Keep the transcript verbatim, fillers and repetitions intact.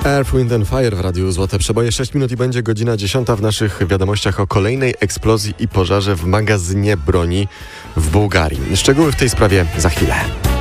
Earth, Wind and Fire w Radiu Złote Przeboje. sześć minut i będzie godzina dziesiąta. W naszych wiadomościach o kolejnej eksplozji i pożarze w magazynie broni w Bułgarii. Szczegóły w tej sprawie za chwilę.